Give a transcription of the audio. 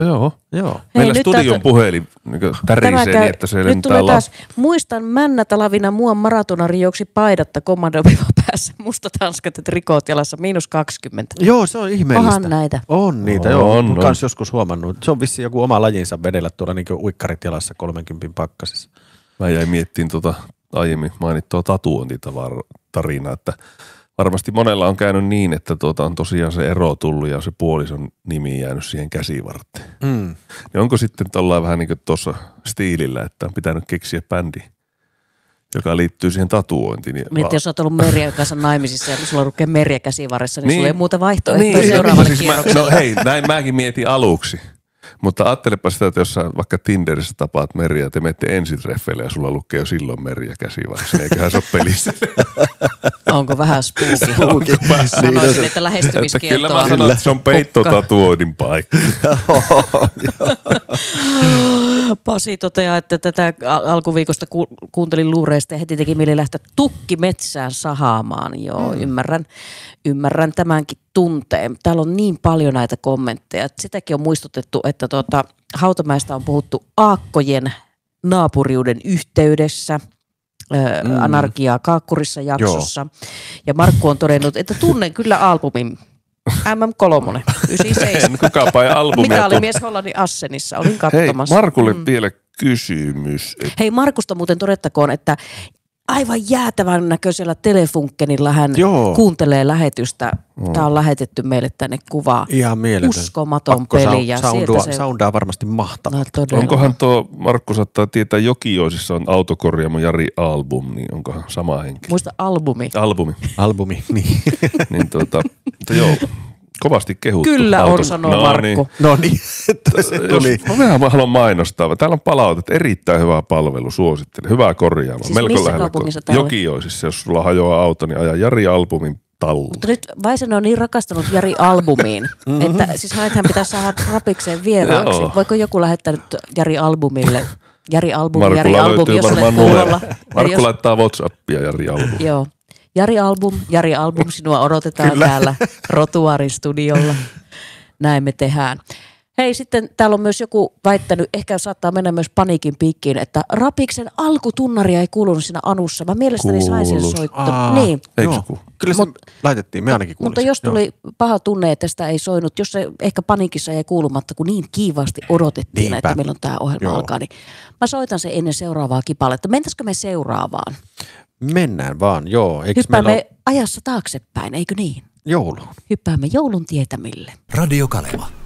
Joo. Hei, Meillä studion puhelin tärisee niin, että se nyt tulee taas, muistan Männä-talavina muuan maratonari juoksi paidatta kommandoviva päässä, mustat hanskat ja trikoot jalassa, -20. Joo, se on ihmeellistä. Onhan näitä. On niitä, joo. Olen kans joskus huomannut. Se on vissiin joku oma lajinsa vedellä tuolla niin kuin uikkarit jalassa 30 pakkasessa. Mä jäin miettiin aiemmin mainittua tatuointitarinaa, että varmasti monella on käynyt niin, että on tosiaan se ero tullut ja se puolison nimi jäänyt siihen käsivarteen. Niin onko sitten ollaan vähän niin kuin tuossa stiilillä, että on pitänyt keksiä bändi, joka liittyy siihen tatuointiin. Mietin, jos olet ollut Merjan kanssa naimisissa ja sulla lukee Merja käsivarressa, niin sulla ei muuta vaihtoehtoja seuraavalle kierrokselle. No hei, näin mäkin mietin aluksi. Mutta ajattelepa sitä, että jos sä vaikka Tinderissä tapaat Merja ja te menette ensitreffeille ja sulla lukee jo silloin Merja käsivarressa, niin eiköhän se ole pelissä. Onko vähän spooky? Sanoisin, että lähestymiskieltoa. Kyllä mä sanon, että se on peittotatuoinnin paikka. Pasi toteaa, että tätä alkuviikosta kuuntelin luureista ja heti teki mieli lähteä tukkimetsään sahaamaan. Joo, ymmärrän tämänkin tunteen. Täällä on niin paljon näitä kommentteja. Sitäkin on muistutettu, että Hautamäestä on puhuttu aakkojen naapuriuden yhteydessä. Anarkiaa Kaakkurissa jaksossa. Ja Markku on todennut, että tunnen kyllä albumin. MM3, 97. Kukapa ei albumia. Mitaalimies Hollannin Assenissa, olin katsomassa. Hei, Markulle vielä kysymys. Hei, Markusta muuten todettakoon, että aivan jäätävän näköisellä telefunkkenilla hän kuuntelee lähetystä. Tämä on lähetetty meille tänne kuvaan. Ihan mieletön. Uskomaton peli. Ja soundaa varmasti mahtavaa. No, onkohan Markku saattaa tietää, Jokioisissa on autokorjaamo Jari Album, niin onkohan sama henkilö? Muista Albumi, niin. Niin joo. Kovasti kehuttu. Kyllä on, sanoo Markku. No niin. Mä haluan mainostaa. Täällä on palautet. Erittäin hyvä palvelu. Suosittelen. Hyvää korjaama. Siis melko missä kaupungissa täällä? Jokioisissa. Jos sulla hajoaa auto, niin aja Jari Albumin talluun. Mutta nyt Vaisen on niin rakastanut Jari Albumiin, että siis hänethän pitäisi saada rapikseen vieraaksi. Voiko joku lähettää nyt Jari Albumille? Jari Album, jos olet kuulolla. Markku laittaa WhatsAppia Jari Album. Joo. Jari Album, sinua odotetaan täällä Rotuarin studiolla. Näin me tehdään. Hei, sitten täällä on myös joku väittänyt, ehkä saattaa mennä myös paniikin piikkiin, että Rapiksen alkutunnaria ei kuulunut siinä anussa. Mä mielestäni sain sen soittaa. Niin. Kyllä se laitettiin, me ainakin kuulisin. Mutta jos tuli paha tunne, että sitä ei soinut, jos se ehkä paniikissa jäi kuulumatta, kun niin kiivaasti odotettiin, että milloin tämä ohjelma alkaa, niin mä soitan sen ennen seuraavaa kipaletta. Mentäisikö me seuraavaan? Mennään vaan, joo. Hyppäämme ajassa taaksepäin, eikö niin? Jouluun. Hyppäämme joulun tietämille. Radio Kaleva.